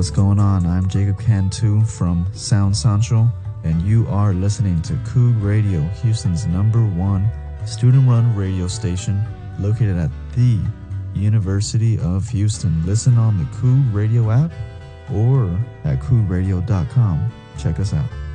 what's going on? I'm Jacob Cantu from Sound Central, and you are listening to Coog Radio, Houston's #1 student-run radio station located at the University of Houston. Listen on the Coog Radio app or at coogradio.com. Check us out.